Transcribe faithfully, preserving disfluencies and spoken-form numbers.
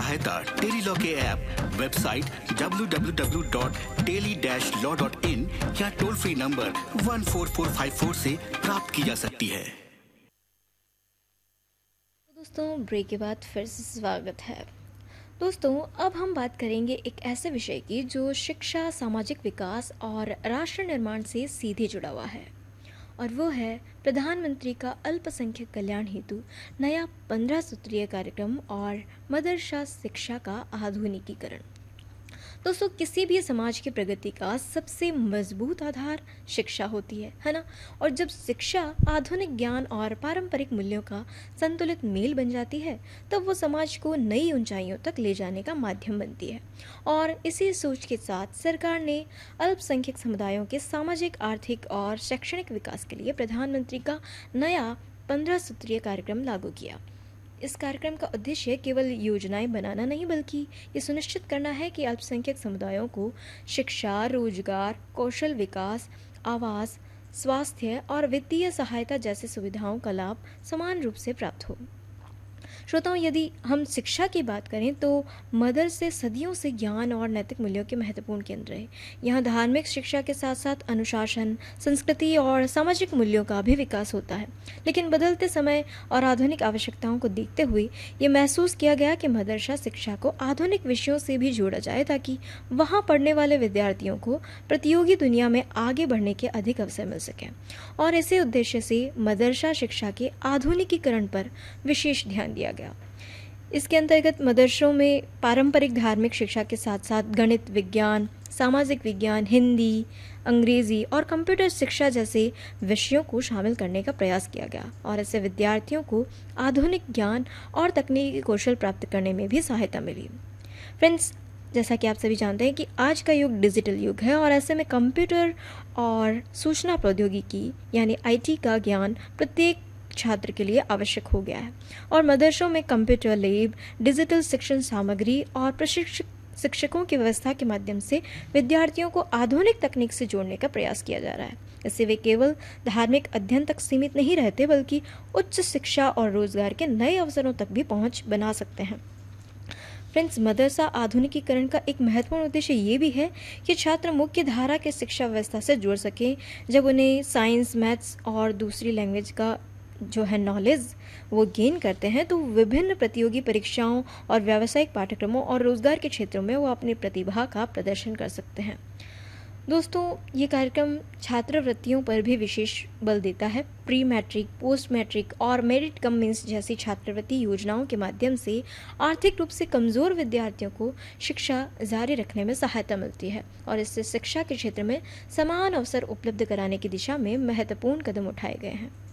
सहायता tele law के app, website W W W dot tele dash law dot in या toll free number one four four five four से प्राप्त की जा सकती है। दोस्तों, ब्रेक के बाद फिर से स्वागत है। दोस्तों, अब हम बात करेंगे एक ऐसे विषय की जो शिक्षा, सामाजिक विकास और राष्ट्र निर्माण से सीधे जुड़ा हुआ है, और वो है प्रधानमंत्री का अल्पसंख्यक कल्याण हेतु नया पंद्रह सूत्रीय कार्यक्रम और मदरसा शिक्षा का आधुनिकीकरण। दोस्तों, किसी भी समाज की प्रगति का सबसे मजबूत आधार शिक्षा होती है है ना। और जब शिक्षा आधुनिक ज्ञान और पारंपरिक मूल्यों का संतुलित मेल बन जाती है, तब वो समाज को नई ऊंचाइयों तक ले जाने का माध्यम बनती है। और इसी सोच के साथ सरकार ने अल्पसंख्यक समुदायों के सामाजिक, आर्थिक और शैक्षणिक विकास के लिए प्रधानमंत्री का नया पंद्रह सूत्रीय कार्यक्रम लागू किया। इस कार्यक्रम का उद्देश्य केवल योजनाएं बनाना नहीं, बल्कि ये सुनिश्चित करना है कि अल्पसंख्यक समुदायों को शिक्षा, रोजगार, कौशल विकास, आवास, स्वास्थ्य और वित्तीय सहायता जैसी सुविधाओं का लाभ समान रूप से प्राप्त हो। श्रोताओं, यदि हम शिक्षा की बात करें तो मदरसे सदियों से ज्ञान और नैतिक मूल्यों के महत्वपूर्ण केंद्र रहे। यहाँ धार्मिक शिक्षा के साथ साथ अनुशासन, संस्कृति और सामाजिक मूल्यों का भी विकास होता है। लेकिन बदलते समय और आधुनिक आवश्यकताओं को देखते हुए ये महसूस किया गया कि मदरसा शिक्षा को आधुनिक विषयों से भी जोड़ा जाए, ताकि वहाँ पढ़ने वाले विद्यार्थियों को प्रतियोगी दुनिया में आगे बढ़ने के अधिक अवसर मिल सकें। और इसी उद्देश्य से मदरसा शिक्षा के आधुनिकीकरण पर विशेष ध्यान दिया गया। इसके अंतर्गत मदरसों में पारंपरिक धार्मिक शिक्षा के साथ साथ गणित, विज्ञान, सामाजिक विज्ञान, हिंदी, अंग्रेजी और कंप्यूटर शिक्षा जैसे विषयों को शामिल करने का प्रयास किया गया, और इससे विद्यार्थियों को आधुनिक ज्ञान और तकनीकी कौशल प्राप्त करने में भी सहायता मिली। फ्रेंड्स, जैसा कि आप सभी जानते हैं कि आज का युग डिजिटल युग है, और ऐसे में कंप्यूटर और सूचना प्रौद्योगिकी यानी आईटी का ज्ञान प्रत्येक छात्र के लिए आवश्यक हो गया है। और मदरसों में कंप्यूटर लैब, डिजिटल शिक्षण सामग्री और प्रशिक्षक शिक्षकों की व्यवस्था के माध्यम से विद्यार्थियों को आधुनिक तकनीक से जोड़ने का प्रयास किया जा रहा है। इससे वे केवल धार्मिक अध्ययन तक सीमित नहीं रहते, बल्कि उच्च शिक्षा और रोजगार के नए अवसरों तक भी पहुंच बना सकते हैं। फ्रेंड्स, मदरसा आधुनिकीकरण का एक महत्वपूर्ण उद्देश्य ये भी है कि छात्र मुख्य धारा के शिक्षा व्यवस्था से जुड़ सकें। जब उन्हें साइंस, मैथ्स और दूसरी लैंग्वेज का जो है नॉलेज वो गेन करते हैं, तो विभिन्न प्रतियोगी परीक्षाओं और व्यावसायिक पाठ्यक्रमों और रोजगार के क्षेत्रों में वो अपनी प्रतिभा का प्रदर्शन कर सकते हैं। दोस्तों, ये कार्यक्रम छात्रवृत्तियों पर भी विशेष बल देता है। प्री मैट्रिक, पोस्ट मैट्रिक और मेरिट कम मीन्स जैसी छात्रवृत्ति योजनाओं के माध्यम से आर्थिक रूप से कमज़ोर विद्यार्थियों को शिक्षा जारी रखने में सहायता मिलती है, और इससे शिक्षा के क्षेत्र में समान अवसर उपलब्ध कराने की दिशा में महत्वपूर्ण कदम उठाए गए हैं।